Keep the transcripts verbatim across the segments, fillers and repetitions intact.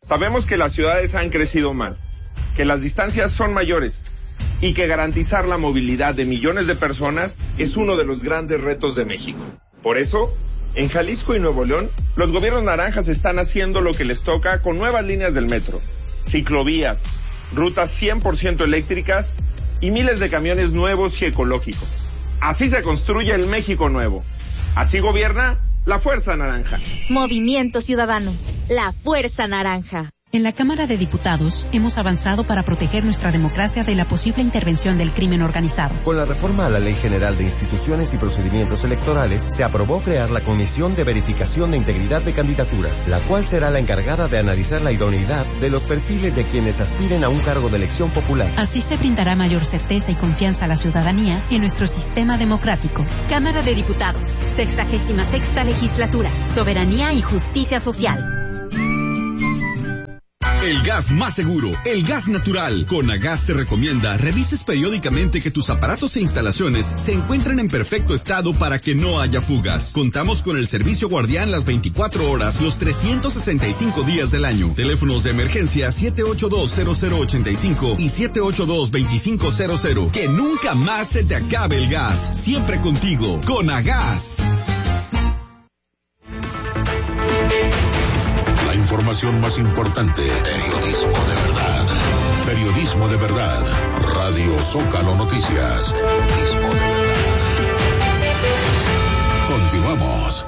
Sabemos que las ciudades han crecido mal, que las distancias son mayores y que garantizar la movilidad de millones de personas es uno de los grandes retos de México. Por eso, en Jalisco y Nuevo León, los gobiernos naranjas están haciendo lo que les toca con nuevas líneas del metro, ciclovías, rutas cien por ciento eléctricas y miles de camiones nuevos y ecológicos. Así se construye el México nuevo. Así gobierna la Fuerza Naranja. Movimiento Ciudadano, la Fuerza Naranja. En la Cámara de Diputados hemos avanzado para proteger nuestra democracia de la posible intervención del crimen organizado. Con la reforma a la Ley General de Instituciones y Procedimientos Electorales, se aprobó crear la Comisión de Verificación de Integridad de Candidaturas, la cual será la encargada de analizar la idoneidad de los perfiles de quienes aspiren a un cargo de elección popular. Así se brindará mayor certeza y confianza a la ciudadanía en nuestro sistema democrático. Cámara de Diputados, sexagésima sexta legislatura, soberanía y justicia social. El gas más seguro, el gas natural. Conagas te recomienda revises periódicamente que tus aparatos e instalaciones se encuentren en perfecto estado para que no haya fugas. Contamos con el servicio guardián las veinticuatro horas, los trescientos sesenta y cinco días del año. Teléfonos de emergencia siete ocho dos cero cero ocho cinco y siete ocho dos dos cinco cero cero. Que nunca más se te acabe el gas. Siempre contigo, Conagas. Información más importante. Periodismo de verdad. Periodismo de verdad. Radio Zócalo Noticias. Periodismo de verdad. Continuamos.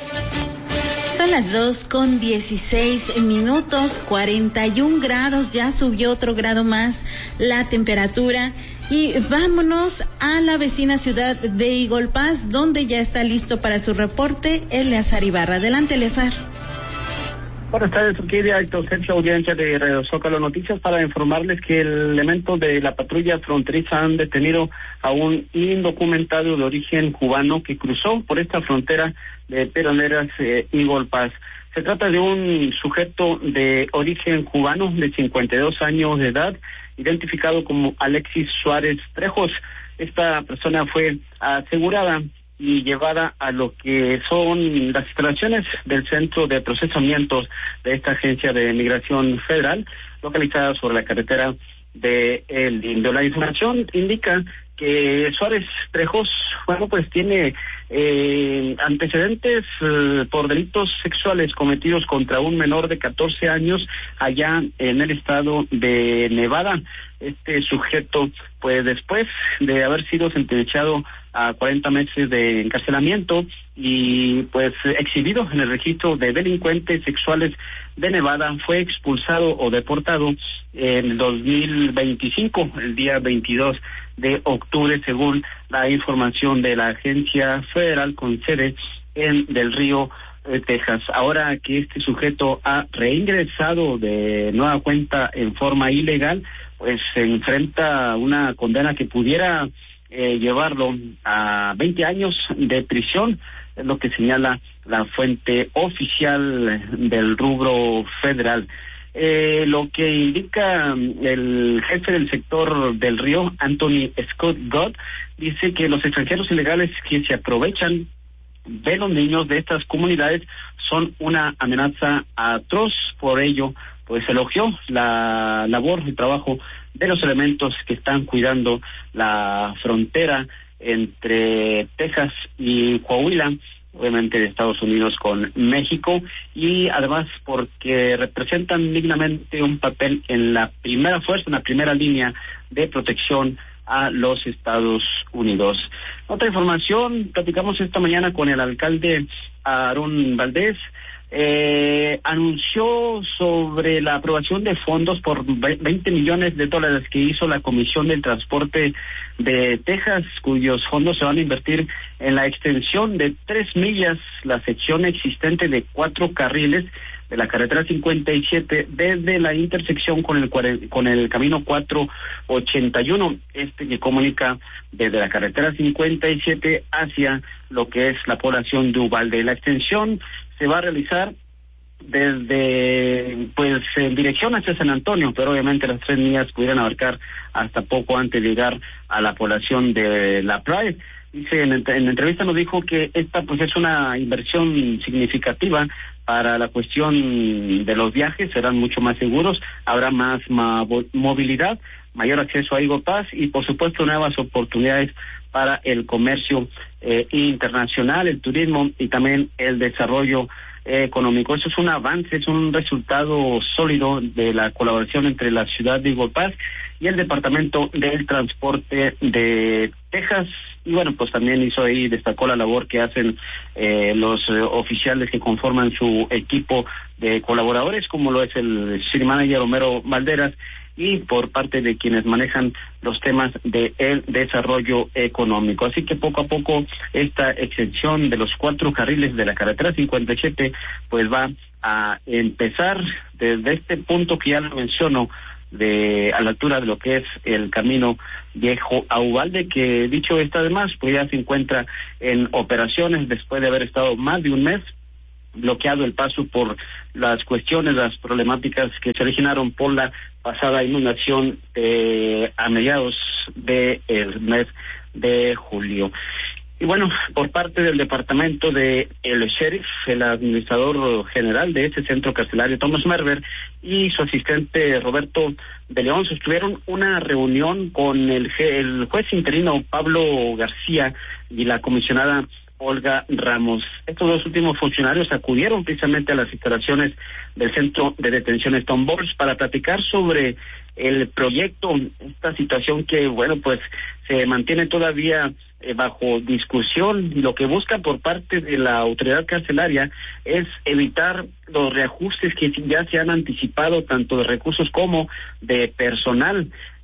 Son las dos con dieciséis minutos, cuarenta y un grados, ya subió otro grado más la temperatura. Y vámonos a la vecina ciudad de Eagle Pass, donde ya está listo para su reporte Eleazar Ibarra. Adelante, Eleazar. Buenas tardes, aquí directo Centro Audiencia de Radio Zócalo Noticias para informarles que elementos de la patrulla fronteriza han detenido a un indocumentado de origen cubano que cruzó por esta frontera de Peroneras, eh, Eagle Pass. Se trata de un sujeto de origen cubano de cincuenta y dos años de edad, identificado como Alexis Suárez Trejos. Esta persona fue asegurada y llevada a lo que son las instalaciones del Centro de Procesamientos de esta Agencia de Migración Federal, localizada sobre la carretera de El Lindo. La información indica que Suárez Trejos, bueno, pues tiene eh, antecedentes eh, por delitos sexuales cometidos contra un menor de catorce años allá en el estado de Nevada. Este sujeto, pues después de haber sido sentenciado a cuarenta meses de encarcelamiento y pues exhibido en el registro de delincuentes sexuales de Nevada, fue expulsado o deportado en el dos mil veinticinco, el día veintidós de octubre, según la información de la agencia federal con sede en Del Río, eh, Texas. Ahora que este sujeto ha reingresado de nueva cuenta en forma ilegal, pues se enfrenta a una condena que pudiera eh, llevarlo a veinte años de prisión, es lo que señala la fuente oficial del rubro federal. Eh, lo que indica el jefe del sector del Río, Anthony Scott Gott, dice que los extranjeros ilegales que se aprovechan de los niños de estas comunidades son una amenaza atroz. Por ello, pues elogió la labor y trabajo de los elementos que están cuidando la frontera entre Texas y Coahuila, obviamente de Estados Unidos con México, y además porque representan dignamente un papel en la primera fuerza, en la primera línea de protección a los Estados Unidos. Otra información, platicamos esta mañana con el alcalde Aarón Valdés. Eh, anunció sobre la aprobación de fondos por veinte millones de dólares que hizo la Comisión del Transporte de Texas, cuyos fondos se van a invertir en la extensión de tres millas, la sección existente de cuatro carriles de la carretera cincuenta y siete desde la intersección con el con el camino cuatrocientos ochenta y uno, este que comunica desde la carretera cincuenta y siete hacia lo que es la población de Uvalde. La extensión se va a realizar desde, pues, en dirección hacia San Antonio, pero obviamente las tres millas pudieran abarcar hasta poco antes de llegar a la población de La Pride. Dice, en, en la entrevista nos dijo que esta pues es una inversión significativa para la cuestión de los viajes, serán mucho más seguros, habrá más ma- movilidad, mayor acceso a Eagle y por supuesto nuevas oportunidades para el comercio eh, internacional, el turismo y también el desarrollo eh, económico. Eso es un avance, es un resultado sólido de la colaboración entre la ciudad de Eagle Pass y el Departamento del Transporte de Texas. Y bueno, pues también hizo ahí, destacó la labor que hacen eh, los eh, oficiales que conforman su equipo de colaboradores, como lo es el City Manager Homero Valderas, y por parte de quienes manejan los temas de el desarrollo económico. Así que poco a poco esta extensión de los cuatro carriles de la carretera cincuenta y siete pues va a empezar desde este punto que ya lo menciono, de a la altura de lo que es el camino viejo a Uvalde, que dicho está además, pues ya se encuentra en operaciones después de haber estado más de un mes bloqueado el paso por las cuestiones, las problemáticas que se originaron por la pasada inundación eh, a mediados del mes de julio. Y bueno, por parte del departamento de el sheriff, el administrador general de ese centro carcelario, Thomas Merver, y su asistente Roberto de León sostuvieron una reunión con el, el juez interino Pablo García y la comisionada Olga Ramos. Estos dos últimos funcionarios acudieron precisamente a las instalaciones del centro de detención Stone Balls para platicar sobre el proyecto, esta situación que, bueno, pues se mantiene todavía eh, bajo discusión, y lo que busca por parte de la autoridad carcelaria es evitar los reajustes que ya se han anticipado, tanto de recursos como de personal.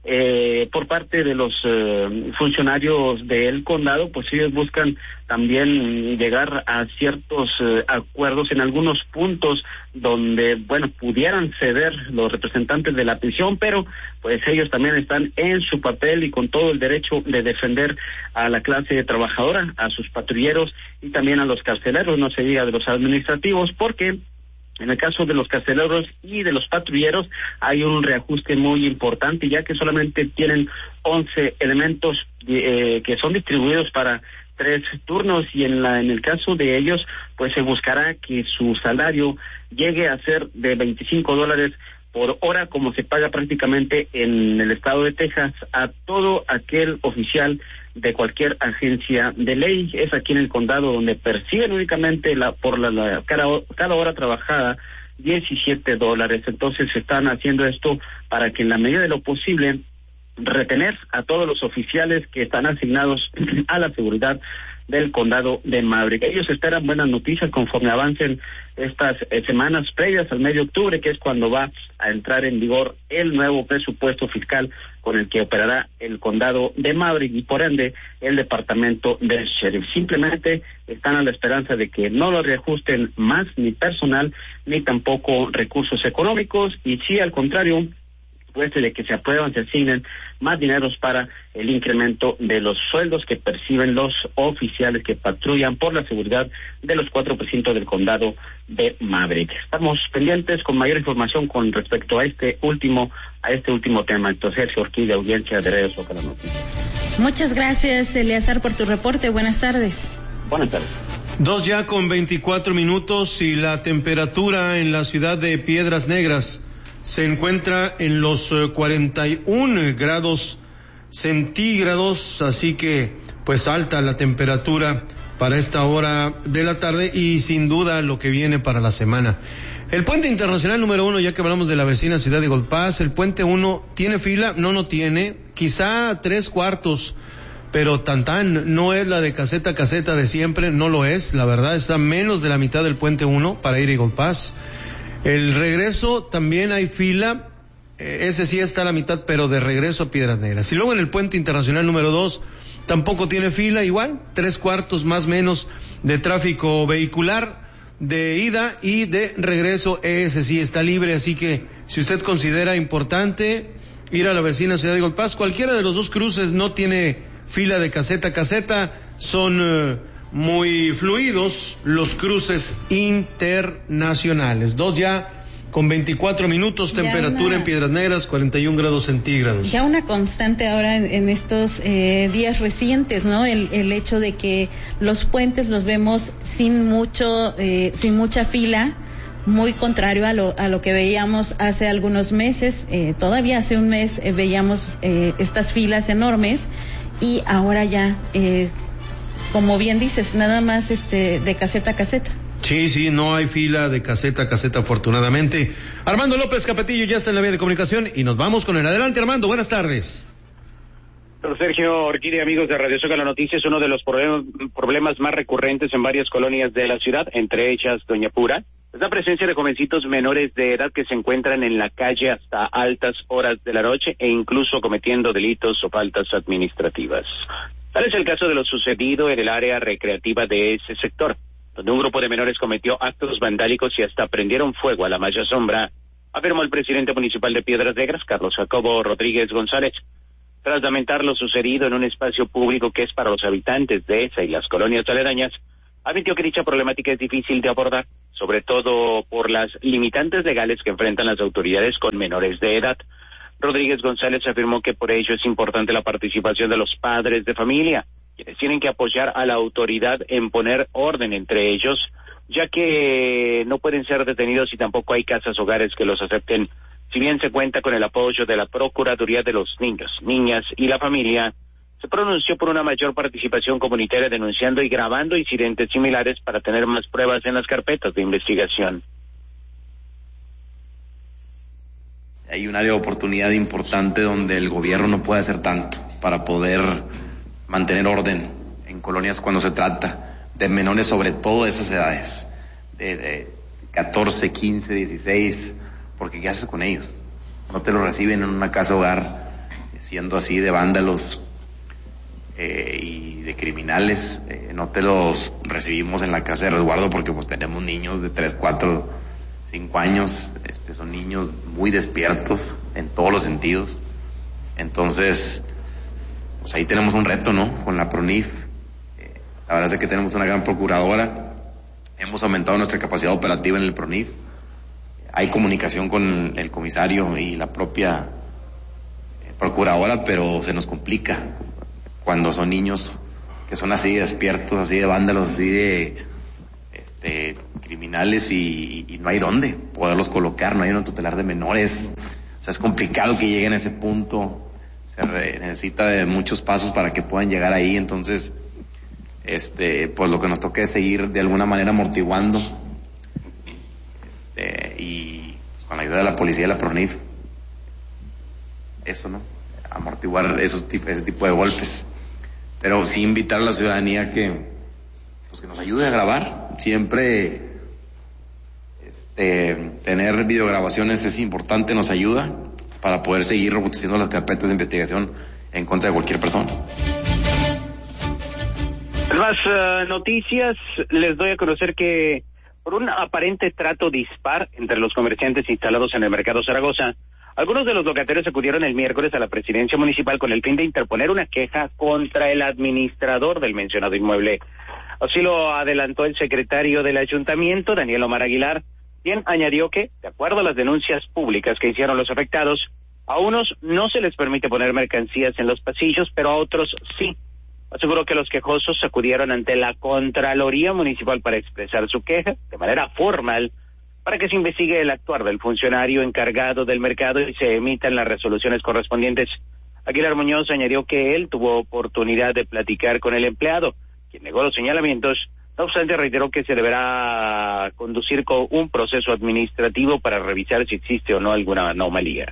Eh, por parte de los eh, funcionarios del condado, pues ellos buscan también llegar a ciertos eh, acuerdos en algunos puntos donde, bueno, pudieran ceder los representantes de la prisión, pero pues ellos también están en su papel y con todo el derecho de defender a la clase trabajadora, a sus patrulleros y también a los carceleros, no se diga de los administrativos, porque en el caso de los carceleros y de los patrulleros hay un reajuste muy importante, ya que solamente tienen once elementos eh, que son distribuidos para tres turnos, y en la en el caso de ellos pues se buscará que su salario llegue a ser de veinticinco dólares por hora, como se paga prácticamente en el estado de Texas a todo aquel oficial de cualquier agencia de ley. Es aquí en el condado donde perciben únicamente la por la, la cada, cada hora trabajada diecisiete dólares. Entonces se están haciendo esto para que en la medida de lo posible retener a todos los oficiales que están asignados a la seguridad del condado de Maverick. Ellos esperan buenas noticias conforme avancen estas eh, semanas previas al mes de octubre, que es cuando va a entrar en vigor el nuevo presupuesto fiscal con el que operará el condado de Maverick y por ende el departamento del sheriff. Simplemente están a la esperanza de que no lo reajusten más ni personal ni tampoco recursos económicos, y sí, al contrario, pues de que se aprueban, se asignen más dineros para el incremento de los sueldos que perciben los oficiales que patrullan por la seguridad de los cuatro precintos del condado de Maverick. Estamos pendientes con mayor información con respecto a este último a este último tema. Entonces, Sergio Ortiz, de audiencia de Radio Zócalo Noticias. Muchas gracias, Eleazar, por tu reporte. Buenas tardes. Buenas tardes. Dos ya con veinticuatro minutos y la temperatura en la ciudad de Piedras Negras se encuentra en los cuarenta y uno grados centígrados, así que pues alta la temperatura para esta hora de la tarde y sin duda lo que viene para la semana. El puente internacional número uno, ya que hablamos de la vecina ciudad de Eagle Pass, el puente uno tiene fila, no, no tiene, quizá tres cuartos, pero tan tan, no es la de caseta a caseta de siempre, no lo es, la verdad está menos de la mitad del puente uno para ir a Eagle Pass. El regreso también hay fila, eh, ese sí está a la mitad, pero de regreso a Piedras Negras. Y luego en el puente internacional número dos tampoco tiene fila, igual, tres cuartos más o menos de tráfico vehicular de ida y de regreso, ese sí está libre. Así que si usted considera importante ir a la vecina ciudad de Eagle Pass, cualquiera de los dos cruces no tiene fila de caseta a caseta, son Uh, muy fluidos los cruces internacionales. Dos ya con veinticuatro minutos, Ya temperatura una- en Piedras Negras, cuarenta y un grados centígrados. Ya una constante ahora en, en estos eh, días recientes, ¿no? El, el hecho de que los puentes los vemos sin mucho, eh, sin mucha fila, muy contrario a lo, a lo que veíamos hace algunos meses. Eh, todavía hace un mes eh, veíamos eh, estas filas enormes y ahora ya, eh, como bien dices, nada más este de caseta a caseta. Sí, sí, no hay fila de caseta a caseta, afortunadamente. Armando López Capetillo ya está en la vía de comunicación y nos vamos con él. Adelante, Armando, buenas tardes. Don Sergio Orquídea, amigos de Radio Zócalo Noticias, uno de los problemas, problemas más recurrentes en varias colonias de la ciudad, entre ellas Doña Pura, es la presencia de jovencitos menores de edad que se encuentran en la calle hasta altas horas de la noche e incluso cometiendo delitos o faltas administrativas. Tal es el caso de lo sucedido en el área recreativa de ese sector, donde un grupo de menores cometió actos vandálicos y hasta prendieron fuego a la malla sombra, afirmó el presidente municipal de Piedras Negras, Carlos Jacobo Rodríguez González, tras lamentar lo sucedido en un espacio público que es para los habitantes de esa y las colonias aledañas. Admitió que dicha problemática es difícil de abordar, sobre todo por las limitantes legales que enfrentan las autoridades con menores de edad. Rodríguez González afirmó que por ello es importante la participación de los padres de familia, quienes tienen que apoyar a la autoridad en poner orden entre ellos, ya que no pueden ser detenidos y tampoco hay casas hogares que los acepten. Si bien se cuenta con el apoyo de la Procuraduría de los Niños, Niñas y la Familia, se pronunció por una mayor participación comunitaria denunciando y grabando incidentes similares para tener más pruebas en las carpetas de investigación. Hay un área de oportunidad importante donde el gobierno no puede hacer tanto para poder mantener orden en colonias cuando se trata de menores, sobre todo de esas edades, de, de catorce, quince, dieciséis, porque ¿qué haces con ellos? No te los reciben en una casa hogar, siendo así de vándalos eh, y de criminales, eh, no te los recibimos en la casa de resguardo porque pues tenemos niños de tres, cuatro, cinco años, este, son niños muy despiertos en todos los sentidos. Entonces, pues ahí tenemos un reto, ¿no? Con la PRONIF, eh, la verdad es que tenemos una gran procuradora, hemos aumentado nuestra capacidad operativa en el PRONIF, hay comunicación con el comisario y la propia eh, procuradora, pero se nos complica cuando son niños que son así de despiertos, así de vándalos, así de este, criminales y, y no hay dónde poderlos colocar, no hay un tutelar de menores, o sea, es complicado que lleguen a ese punto, se re, necesita de muchos pasos para que puedan llegar ahí. Entonces, este, pues lo que nos toca es seguir de alguna manera amortiguando, este, y pues, con la ayuda de la policía y la PRONIF, eso, ¿no? Amortiguar esos, ese tipo de golpes. Pero sí invitar a la ciudadanía que, pues que nos ayude a grabar. Siempre, este, tener videograbaciones es importante, nos ayuda para poder seguir robusteciendo las carpetas de investigación en contra de cualquier persona. Más uh, noticias, les doy a conocer que por un aparente trato dispar entre los comerciantes instalados en el Mercado Zaragoza, algunos de los locatarios acudieron el miércoles a la presidencia municipal con el fin de interponer una queja contra el administrador del mencionado inmueble. Así lo adelantó el secretario del ayuntamiento, Daniel Omar Aguilar, quien añadió que, de acuerdo a las denuncias públicas que hicieron los afectados, a unos no se les permite poner mercancías en los pasillos, pero a otros sí. Aseguró que los quejosos acudieron ante la Contraloría Municipal para expresar su queja de manera formal, para que se investigue el actuar del funcionario encargado del mercado y se emitan las resoluciones correspondientes. Aguilar Muñoz añadió que él tuvo oportunidad de platicar con el empleado, quien negó los señalamientos. No obstante, reiteró que se deberá conducir con un proceso administrativo para revisar si existe o no alguna anomalía.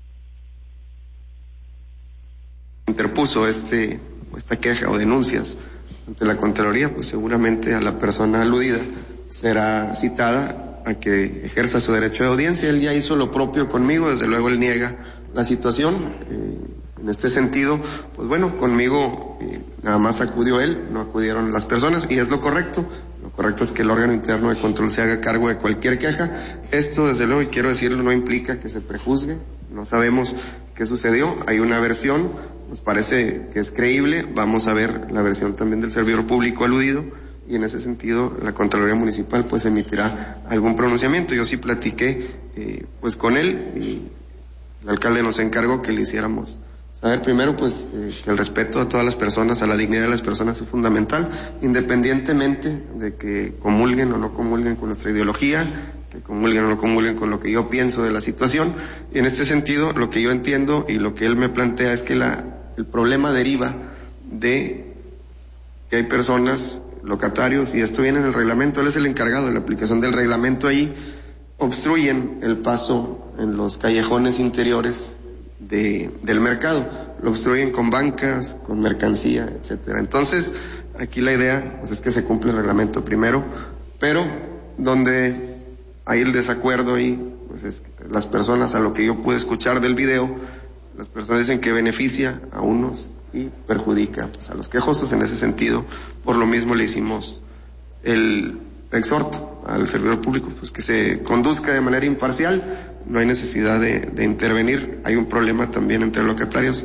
Interpuso este, esta queja o denuncias ante la Contraloría, pues seguramente a la persona aludida será citada a que ejerza su derecho de audiencia. Él ya hizo lo propio conmigo, desde luego él niega la situación. Eh, en este sentido, pues bueno, conmigo eh, nada más acudió él, no acudieron las personas, y es lo correcto. Lo correcto es que el órgano interno de control se haga cargo de cualquier queja. Esto, desde luego, y quiero decirlo, no implica que se prejuzgue. No sabemos qué sucedió. Hay una versión, nos parece que es creíble. Vamos a ver la versión también del servidor público aludido, y en ese sentido la Contraloría Municipal pues emitirá algún pronunciamiento. Yo sí platiqué eh, pues con él, y el alcalde nos encargó que le hiciéramos saber primero pues eh, que el respeto a todas las personas, a la dignidad de las personas es fundamental, independientemente de que comulguen o no comulguen con nuestra ideología, que comulguen o no comulguen con lo que yo pienso de la situación. Y en este sentido, lo que yo entiendo y lo que él me plantea es que la, el problema deriva de que hay personas, locatarios, y esto viene en el reglamento, él es el encargado de la aplicación del reglamento ahí, obstruyen el paso en los callejones interiores de, del mercado, lo obstruyen con bancas, con mercancía, etcétera. Entonces, aquí la idea pues, es que se cumpla el reglamento primero, pero donde hay el desacuerdo ahí, pues es que las personas, a lo que yo pude escuchar del video, las personas dicen que beneficia a unos y perjudica pues, a los quejosos en ese sentido. Por lo mismo le hicimos el exhorto al servidor público pues que se conduzca de manera imparcial, no hay necesidad de, de intervenir, hay un problema también entre locatarios.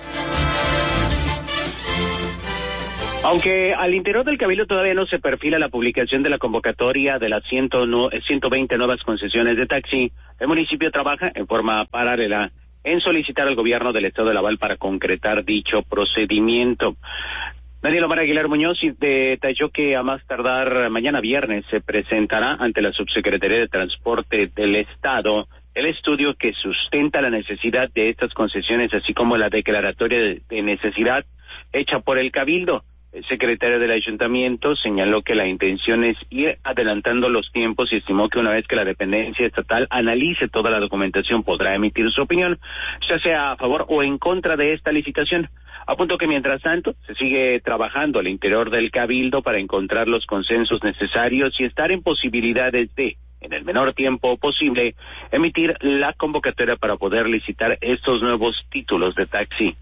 Aunque al interior del Cabildo todavía no se perfila la publicación de la convocatoria de las ciento veinte nuevas concesiones de taxi, el municipio trabaja en forma paralela en solicitar al gobierno del estado de Laval para concretar dicho procedimiento. Daniel Omar Aguilar Muñoz detalló que a más tardar mañana viernes se presentará ante la Subsecretaría de Transporte del Estado el estudio que sustenta la necesidad de estas concesiones, así como la declaratoria de necesidad hecha por el Cabildo. El secretario del ayuntamiento señaló que la intención es ir adelantando los tiempos y estimó que una vez que la dependencia estatal analice toda la documentación podrá emitir su opinión, ya sea a favor o en contra de esta licitación. Apunto que mientras tanto se sigue trabajando al interior del Cabildo para encontrar los consensos necesarios y estar en posibilidades de, en el menor tiempo posible, emitir la convocatoria para poder licitar estos nuevos títulos de taxi.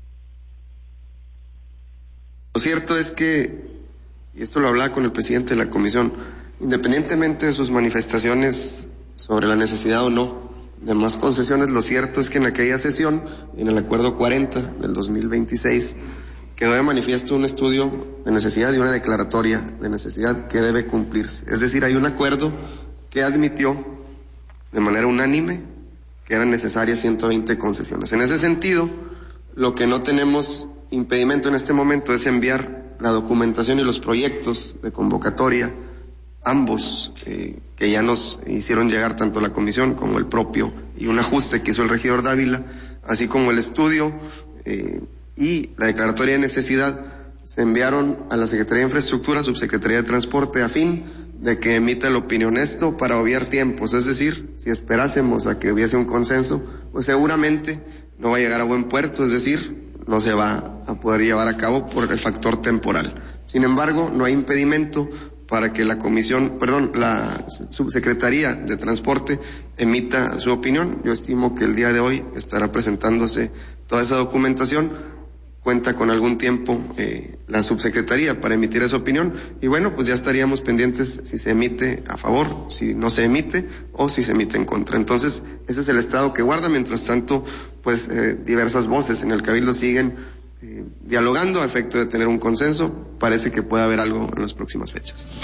Lo cierto es que, y esto lo hablaba con el presidente de la comisión, independientemente de sus manifestaciones sobre la necesidad o no de más concesiones, lo cierto es que en aquella sesión, en el acuerdo cuarenta del dos mil veintiséis, quedó de manifiesto un estudio de necesidad y una declaratoria de necesidad que debe cumplirse. Es decir, hay un acuerdo que admitió de manera unánime que eran necesarias ciento veinte concesiones. En ese sentido, lo que no tenemos impedimento en este momento es enviar la documentación y los proyectos de convocatoria, ambos eh, que ya nos hicieron llegar tanto la comisión como el propio, y un ajuste que hizo el regidor Dávila, así como el estudio eh, y la declaratoria de necesidad, se enviaron a la Secretaría de Infraestructura, Subsecretaría de Transporte, a fin de que emita la opinión. Esto para obviar tiempos, es decir, si esperásemos a que hubiese un consenso, pues seguramente no va a llegar a buen puerto, es decir, no se va a poder llevar a cabo por el factor temporal. Sin embargo, no hay impedimento para que la comisión, perdón, la Subsecretaría de Transporte emita su opinión. Yo estimo que el día de hoy estará presentándose toda esa documentación. Cuenta con algún tiempo eh, la Subsecretaría para emitir esa opinión, y bueno, pues ya estaríamos pendientes si se emite a favor, si no se emite o si se emite en contra. Entonces, ese es el estado que guarda. Mientras tanto, pues eh, diversas voces en el Cabildo siguen eh, dialogando a efecto de tener un consenso. Parece que puede haber algo en las próximas fechas.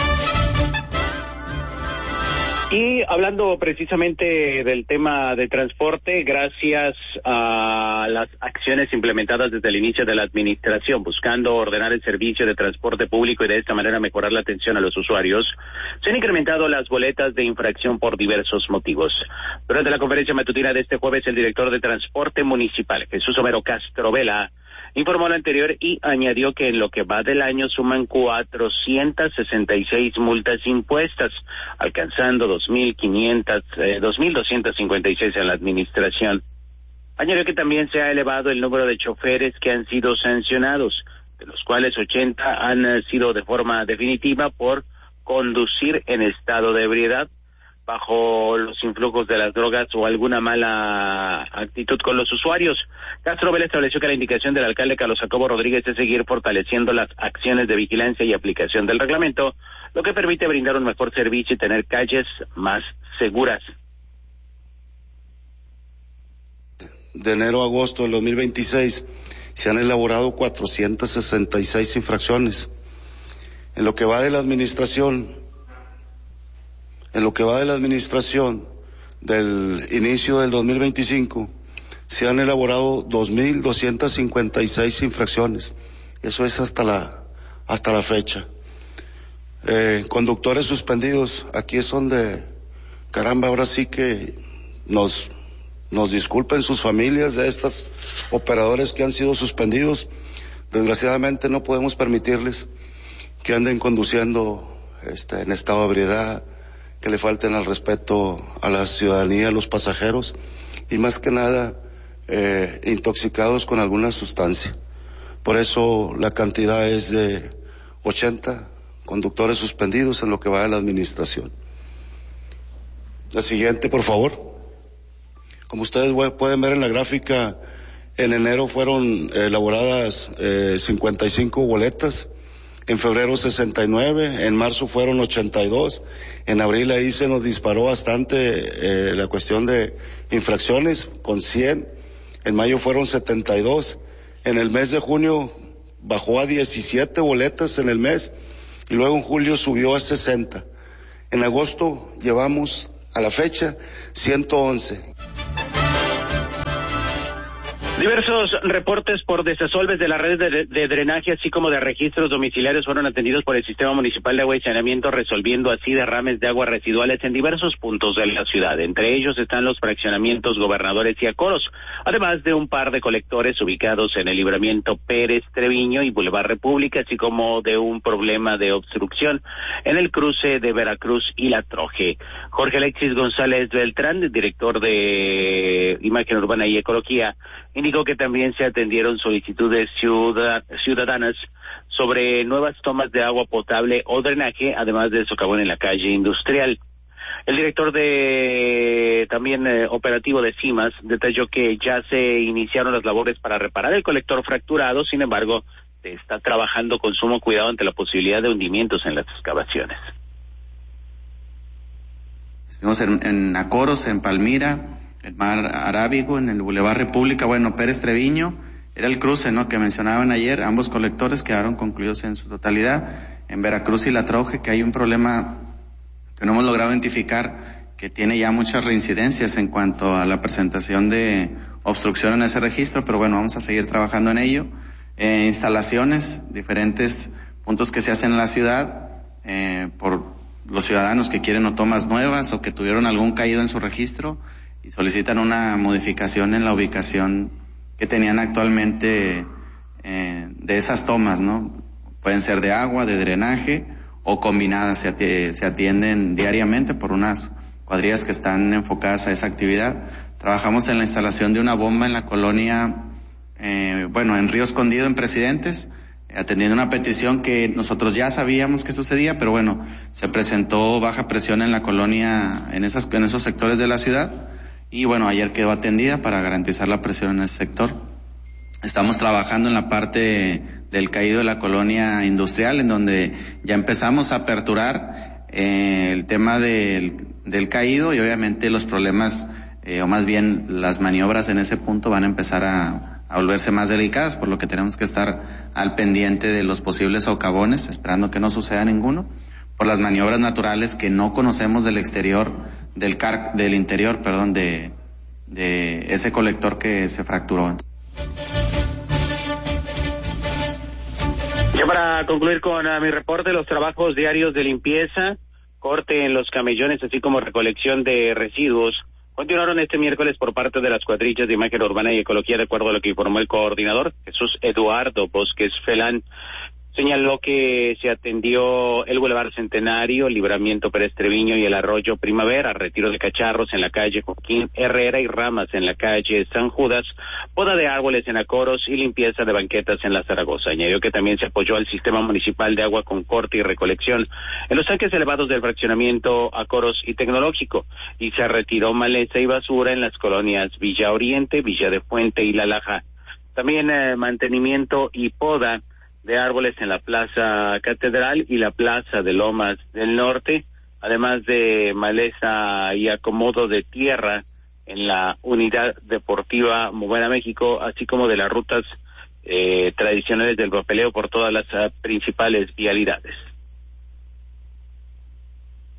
Y hablando precisamente del tema de transporte, gracias a las acciones implementadas desde el inicio de la administración, buscando ordenar el servicio de transporte público y de esta manera mejorar la atención a los usuarios, se han incrementado las boletas de infracción por diversos motivos. Durante la conferencia matutina de este jueves, el director de Transporte Municipal, Jesús Homero Castro Vela, informó lo anterior y añadió que en lo que va del año suman cuatrocientas sesenta y seis multas impuestas, alcanzando dos mil quinientas, eh, dos mil doscientas cincuenta y seis en la administración. Añadió que también se ha elevado el número de choferes que han sido sancionados, de los cuales ochenta han eh, sido de forma definitiva por conducir en estado de ebriedad, bajo los influjos de las drogas o alguna mala actitud con los usuarios. Castro Vela estableció que la indicación del alcalde Carlos Jacobo Rodríguez es seguir fortaleciendo las acciones de vigilancia y aplicación del reglamento, lo que permite brindar un mejor servicio y tener calles más seguras. De enero a agosto del dos mil veintiséis se han elaborado cuatrocientas sesenta y seis infracciones. En lo que va de la administración, En lo que va de la administración, del inicio del dos mil veinticinco, se han elaborado dos mil doscientas cincuenta y seis infracciones. Eso es hasta la, hasta la fecha. Eh, conductores suspendidos, aquí es donde, caramba, ahora sí que nos, nos disculpen sus familias de estos operadores que han sido suspendidos. Desgraciadamente no podemos permitirles que anden conduciendo este, en estado de ebriedad, que le falten al respeto a la ciudadanía, a los pasajeros, y más que nada, eh, intoxicados con alguna sustancia. Por eso la cantidad es de ochenta conductores suspendidos en lo que va de la administración. La siguiente, por favor. Como ustedes pueden ver en la gráfica, en enero fueron elaboradas eh, cincuenta y cinco boletas, en febrero sesenta y nueve, en marzo fueron ochenta y dos, en abril ahí se nos disparó bastante eh, la cuestión de infracciones con cien, en mayo fueron setenta y dos, en el mes de junio bajó a diecisiete boletas en el mes y luego en julio subió a sesenta. En agosto llevamos a la fecha ciento once. Diversos reportes por desasolves de la red de, de drenaje, así como de registros domiciliarios, fueron atendidos por el Sistema Municipal de Agua y Saneamiento, resolviendo así derrames de aguas residuales en diversos puntos de la ciudad. Entre ellos están los fraccionamientos Gobernadores y Acoros, además de un par de colectores ubicados en el libramiento Pérez Treviño y Boulevard República, así como de un problema de obstrucción en el cruce de Veracruz y La Troje. Jorge Alexis González Beltrán, director de Imagen Urbana y Ecología, indicó que también se atendieron solicitudes ciudad, ciudadanas sobre nuevas tomas de agua potable o drenaje, además del socavón en la calle Industrial. El director de también eh, operativo de CIMAS detalló que ya se iniciaron las labores para reparar el colector fracturado, sin embargo, se está trabajando con sumo cuidado ante la posibilidad de hundimientos en las excavaciones. Estuvimos en, en Acoros, en Palmira, el Mar Arábigo, en el Boulevard República, bueno, Pérez Treviño, era el cruce, ¿no?, que mencionaban ayer. Ambos colectores quedaron concluidos en su totalidad. En Veracruz y La Troje, que hay un problema que no hemos logrado identificar, que tiene ya muchas reincidencias en cuanto a la presentación de obstrucción en ese registro, pero bueno, vamos a seguir trabajando en ello. Eh, instalaciones, diferentes puntos que se hacen en la ciudad, eh, por los ciudadanos que quieren o tomas nuevas o que tuvieron algún caído en su registro y solicitan una modificación en la ubicación que tenían actualmente eh, de esas tomas, ¿no? Pueden ser de agua, de drenaje o combinadas, se, ati- se atienden diariamente por unas cuadrillas que están enfocadas a esa actividad. Trabajamos en la instalación de una bomba en la colonia, eh, bueno, en Río Escondido, en Presidentes, atendiendo una petición que nosotros ya sabíamos que sucedía, pero bueno, se presentó baja presión en la colonia, en esas, en esos sectores de la ciudad. Y bueno, ayer quedó atendida para garantizar la presión en ese sector. Estamos trabajando en la parte del caído de la colonia industrial, en donde ya empezamos a aperturar eh, el tema del, del caído y obviamente los problemas, eh, o más bien las maniobras en ese punto van a empezar a, a volverse más delicadas, por lo que tenemos que estar al pendiente de los posibles socavones, esperando que no suceda ninguno, por las maniobras naturales que no conocemos del exterior, del car, del interior, perdón, de, de ese colector que se fracturó. Ya para concluir con uh, mi reporte, los trabajos diarios de limpieza, corte en los camellones, así como recolección de residuos, continuaron este miércoles por parte de las cuadrillas de Imagen Urbana y Ecología, de acuerdo a lo que informó el coordinador, Jesús Eduardo Bosques Felán. Señaló que se atendió el Boulevard Centenario, Libramiento Pérez Treviño y el Arroyo Primavera, retiro de cacharros en la calle Joaquín Herrera y ramas en la calle San Judas, poda de árboles en Acoros y limpieza de banquetas en la Zaragoza. Añadió que también se apoyó al Sistema Municipal de Agua con corte y recolección en los tanques elevados del fraccionamiento Acoros y Tecnológico, y se retiró maleza y basura en las colonias Villa Oriente, Villa de Fuente y La Laja. También eh, mantenimiento y poda de árboles en la Plaza Catedral y la Plaza de Lomas del Norte, además de maleza y acomodo de tierra en la Unidad Deportiva Movera México, así como de las rutas eh, tradicionales del papeleo por todas las uh, principales vialidades.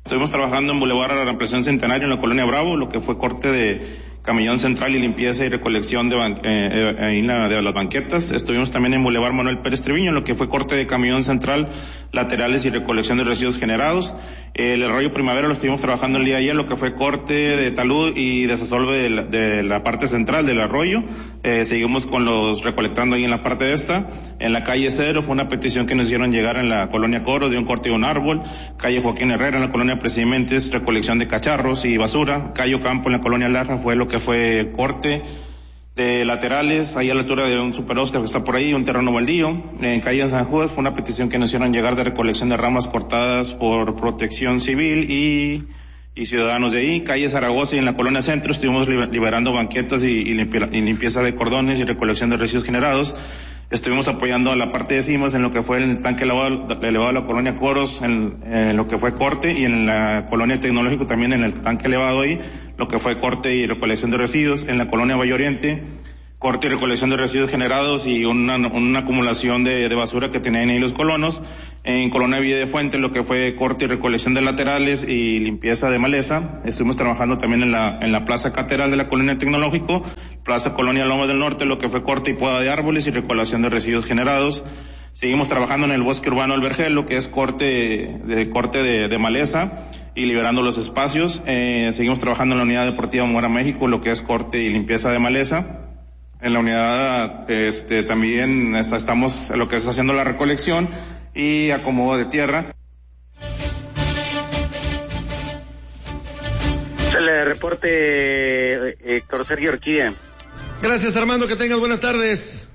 Estuvimos trabajando en Boulevard a la Ampliación Centenario en la Colonia Bravo, lo que fue corte de camellón central y limpieza y recolección de, ban- eh, eh, en la, de las banquetas. Estuvimos también en Boulevard Manuel Pérez Treviño, lo que fue corte de camellón central, laterales y recolección de residuos generados. Eh, el arroyo Primavera lo estuvimos trabajando el día de ayer, lo que fue corte de talud y desasolve de la, de la parte central del arroyo. Eh, seguimos con los recolectando ahí en la parte de esta. En la calle Cero fue una petición que nos hicieron llegar en la Colonia Coros de un corte de un árbol. Calle Joaquín Herrera en la Colonia Presidentes, recolección de cacharros y basura. Calle Campo en la Colonia Larra fue lo que fue corte de laterales, ahí a la altura de un Super Oscar que está por ahí, un terreno baldío. En calle San Judas fue una petición que nos hicieron llegar de recolección de ramas cortadas por Protección Civil y, y ciudadanos de ahí. Calle Zaragoza y en la Colonia Centro estuvimos liberando banquetas y, y, limpi- y limpieza de cordones y recolección de residuos generados. Estuvimos apoyando a la parte de Cimas en lo que fue el tanque elevado, elevado de la Colonia Coros, en, en lo que fue corte, y en la Colonia Tecnológico también en el tanque elevado ahí, lo que fue corte y recolección de residuos. En la Colonia Valle Oriente, corte y recolección de residuos generados y una, una acumulación de, de basura que tenían ahí los colonos. En Colonia Villa de Fuente, lo que fue corte y recolección de laterales y limpieza de maleza. Estuvimos trabajando también en la, en la Plaza Catedral de la Colonia Tecnológico, Plaza Colonia Lomas del Norte, lo que fue corte y poda de árboles y recolección de residuos generados. Seguimos trabajando en el Bosque Urbano El Vergel, lo que es corte de, corte de, de maleza y liberando los espacios. Eh, seguimos trabajando en la Unidad Deportiva Mora México, lo que es corte y limpieza de maleza. En la unidad, este, también está, estamos en lo que es haciendo la recolección y acomodo de tierra. El reporte, Héctor Sergio Orquídea. Gracias, Armando, que tengas buenas tardes.